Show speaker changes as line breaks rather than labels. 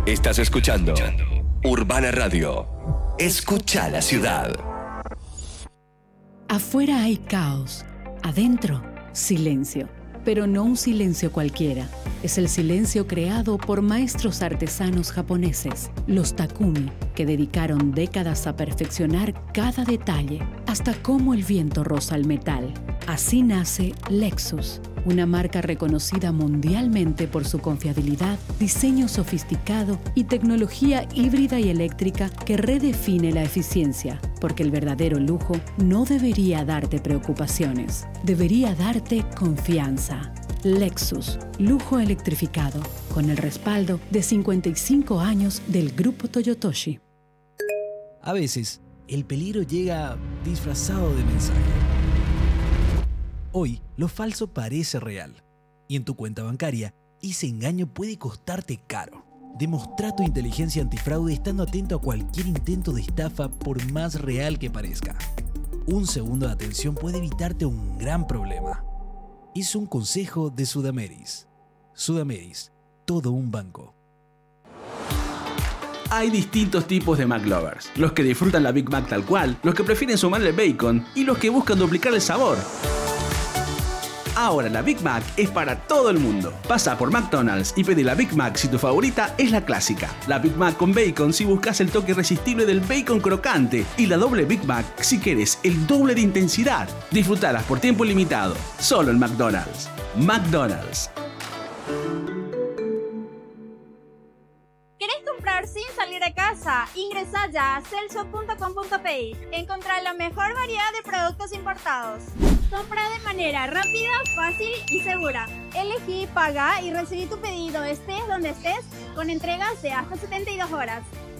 Estás escuchando Urbana Radio. Escucha la ciudad.
Afuera hay caos, adentro silencio, pero no un silencio cualquiera. Es el silencio creado por maestros artesanos japoneses, los Takumi, que dedicaron décadas a perfeccionar cada detalle, hasta cómo el viento roza el metal. Así nace Lexus, una marca reconocida mundialmente por su confiabilidad, diseño sofisticado y tecnología híbrida y eléctrica que redefine la eficiencia, porque el verdadero lujo no debería darte preocupaciones, debería darte confianza. Lexus, lujo electrificado, con el respaldo de 55 años del Grupo Toyotoshi.
A veces, el peligro llega disfrazado de mensaje. Hoy, lo falso parece real. Y en tu cuenta bancaria, ese engaño puede costarte caro. Demostra tu inteligencia antifraude estando atento a cualquier intento de estafa, por más real que parezca. Un segundo de atención puede evitarte un gran problema. Es un consejo de Sudameris. Sudameris, todo un banco.
Hay distintos tipos de McLovers. Los que disfrutan la Big Mac tal cual, los que prefieren sumarle bacon y los que buscan duplicar el sabor. Ahora la Big Mac es para todo el mundo. Pasa por McDonald's y pedí la Big Mac si tu favorita es la clásica. La Big Mac con bacon si buscas el toque irresistible del bacon crocante. Y la doble Big Mac si quieres el doble de intensidad. Disfrutalas por tiempo limitado. Solo en McDonald's. McDonald's.
¿Querés comprar sin salir de casa? Ingresa ya a celso.com.pi. Encontrá la mejor variedad de productos importados. Compra de manera rápida, fácil y segura. Elegí, paga y recibí tu pedido estés donde estés con entregas de hasta 72 horas.